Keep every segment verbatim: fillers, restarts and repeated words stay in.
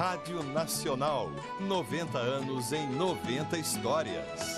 Rádio Nacional, noventa anos em noventa histórias.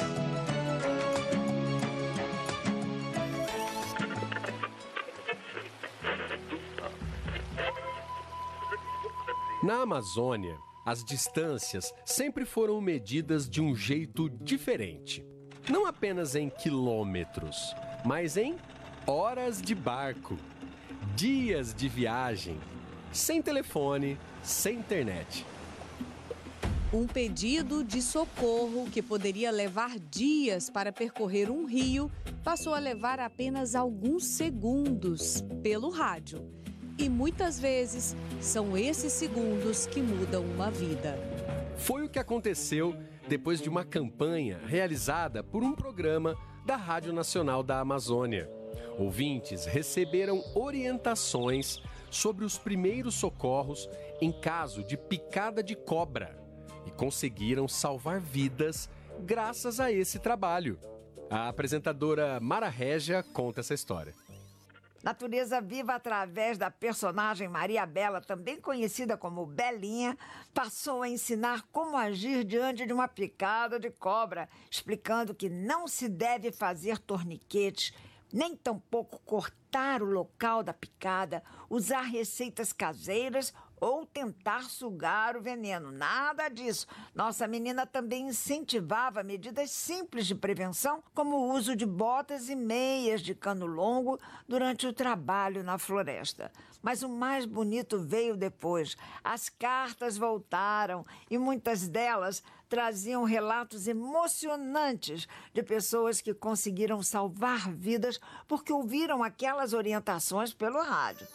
Na Amazônia, as distâncias sempre foram medidas de um jeito diferente. Não apenas em quilômetros, mas em horas de barco, dias de viagem, sem telefone, sem internet. Um pedido de socorro que poderia levar dias para percorrer um rio passou a levar apenas alguns segundos pelo rádio. E muitas vezes são esses segundos que mudam uma vida. Foi o que aconteceu depois de uma campanha realizada por um programa da Rádio Nacional da Amazônia. Ouvintes receberam orientações sobre os primeiros socorros em caso de picada de cobra e conseguiram salvar vidas graças a esse trabalho. A apresentadora Mara Régia conta essa história. Natureza Viva, através da personagem Maria Bela, também conhecida como Belinha, passou a ensinar como agir diante de uma picada de cobra, explicando que não se deve fazer torniquetes, nem tampouco cortar o local da picada, usar receitas caseiras ou tentar sugar o veneno. Nada disso. Nossa menina também incentivava medidas simples de prevenção, como o uso de botas e meias de cano longo durante o trabalho na floresta. Mas o mais bonito veio depois. As cartas voltaram e muitas delas traziam relatos emocionantes de pessoas que conseguiram salvar vidas porque ouviram aquelas orientações pelo rádio.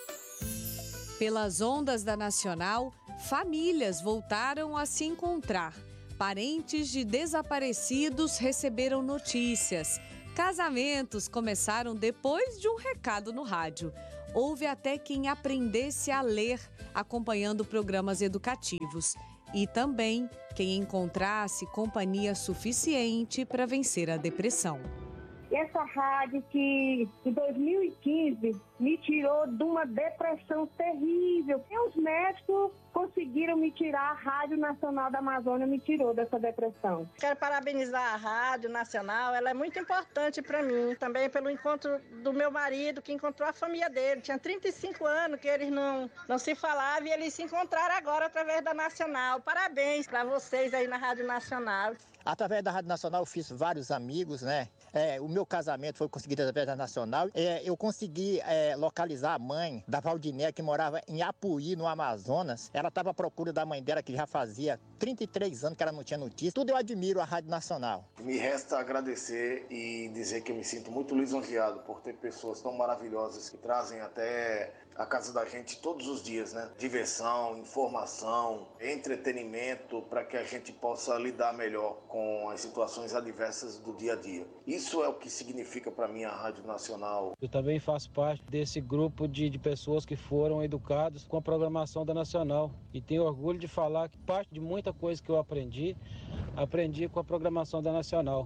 Pelas ondas da Nacional, famílias voltaram a se encontrar. Parentes de desaparecidos receberam notícias. Casamentos começaram depois de um recado no rádio. Houve até quem aprendesse a ler, acompanhando programas educativos. E também quem encontrasse companhia suficiente para vencer a depressão. Essa rádio que em dois mil e quinze me tirou de uma depressão terrível. E os médicos conseguiram me tirar, a Rádio Nacional da Amazônia me tirou dessa depressão. Quero parabenizar a Rádio Nacional, ela é muito importante para mim, também pelo encontro do meu marido, que encontrou a família dele. Tinha trinta e cinco anos que eles não, não se falavam e eles se encontraram agora através da Nacional. Parabéns para vocês aí na Rádio Nacional. Através da Rádio Nacional eu fiz vários amigos, né? É, o meu casamento foi conseguido através da Nacional. É, eu consegui é, localizar a mãe da Valdinéia, que morava em Apuí, no Amazonas. Ela estava à procura da mãe dela, que já fazia trinta e três anos que ela não tinha notícia. Tudo eu admiro a Rádio Nacional. Me resta agradecer e dizer que eu me sinto muito lisonjeado por ter pessoas tão maravilhosas que trazem até a casa da gente todos os dias, né? Diversão, informação, entretenimento, para que a gente possa lidar melhor com as situações adversas do dia a dia. Isso é o que significa para mim a Rádio Nacional. Eu também faço parte desse grupo de, de pessoas que foram educados com a programação da Nacional. E tenho orgulho de falar que parte de muita coisa que eu aprendi, aprendi com a programação da Nacional.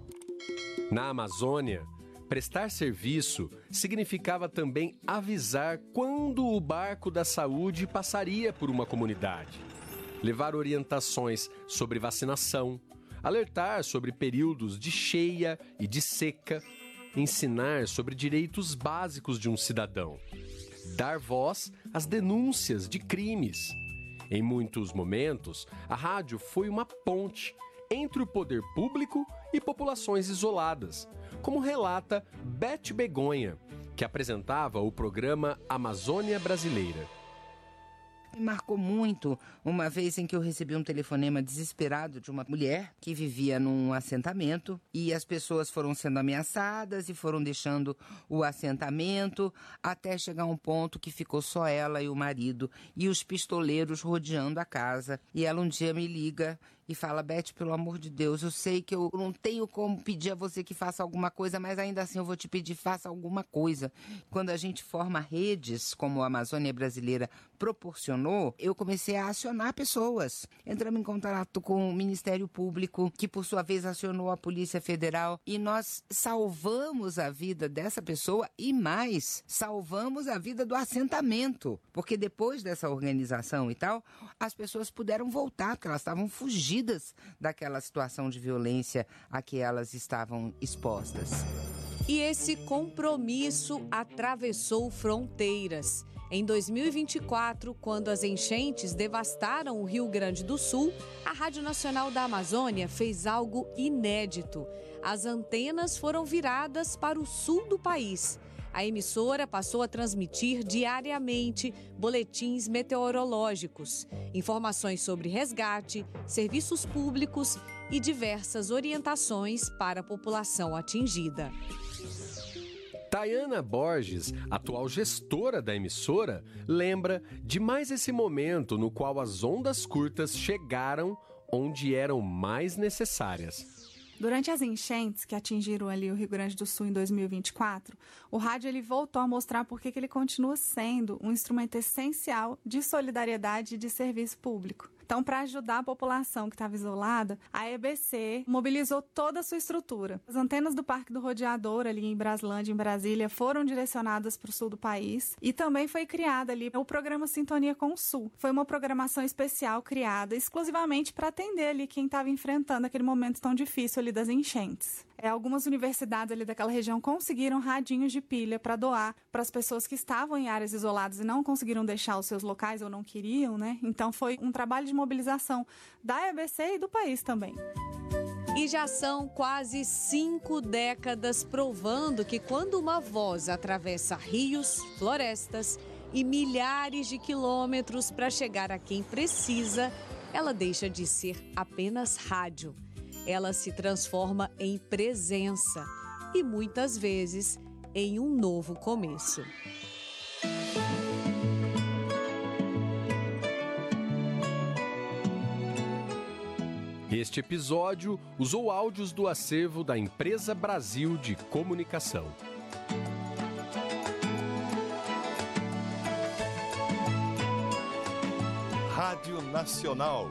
Na Amazônia, prestar serviço significava também avisar quando o barco da saúde passaria por uma comunidade. Levar orientações sobre vacinação, alertar sobre períodos de cheia e de seca, ensinar sobre direitos básicos de um cidadão, dar voz às denúncias de crimes. Em muitos momentos, a rádio foi uma ponte entre o poder público e populações isoladas, como relata Beth Begonha, que apresentava o programa Amazônia Brasileira. Me marcou muito uma vez em que eu recebi um telefonema desesperado de uma mulher que vivia num assentamento e as pessoas foram sendo ameaçadas e foram deixando o assentamento até chegar a um ponto que ficou só ela e o marido e os pistoleiros rodeando a casa. E ela um dia me liga e fala: Beth, pelo amor de Deus, eu sei que eu não tenho como pedir a você que faça alguma coisa, mas ainda assim eu vou te pedir, faça alguma coisa. Quando a gente forma redes, como a Amazônia Brasileira proporcionou, eu comecei a acionar pessoas. Entramos em contato com o Ministério Público, que por sua vez acionou a Polícia Federal, e nós salvamos a vida dessa pessoa e mais, salvamos a vida do assentamento, porque depois dessa organização e tal, as pessoas puderam voltar, porque elas estavam fugidas daquela situação de violência a que elas estavam expostas. E esse compromisso atravessou fronteiras. Em dois mil e vinte e quatro, quando as enchentes devastaram o Rio Grande do Sul, a Rádio Nacional da Amazônia fez algo inédito. As antenas foram viradas para o sul do país. A emissora passou a transmitir diariamente boletins meteorológicos, informações sobre resgate, serviços públicos e diversas orientações para a população atingida. Tayana Borges, atual gestora da emissora, lembra de mais esse momento no qual as ondas curtas chegaram onde eram mais necessárias. Durante as enchentes que atingiram ali o Rio Grande do Sul em dois mil e vinte e quatro, o rádio ele voltou a mostrar por que ele continua sendo um instrumento essencial de solidariedade e de serviço público. Então, para ajudar a população que estava isolada, a E B C mobilizou toda a sua estrutura. As antenas do Parque do Rodeador, ali em Braslândia, em Brasília, foram direcionadas para o sul do país e também foi criado ali o programa Sintonia com o Sul. Foi uma programação especial criada exclusivamente para atender ali quem estava enfrentando aquele momento tão difícil ali das enchentes. É, algumas universidades ali daquela região conseguiram radinhos de pilha para doar para as pessoas que estavam em áreas isoladas e não conseguiram deixar os seus locais ou não queriam, né? Então foi um trabalho de mobilização da E B C e do país também. E já são quase cinco décadas provando que quando uma voz atravessa rios, florestas e milhares de quilômetros para chegar a quem precisa, ela deixa de ser apenas rádio. Ela se transforma em presença e, muitas vezes, em um novo começo. Este episódio usou áudios do acervo da Empresa Brasil de Comunicação. Rádio Nacional.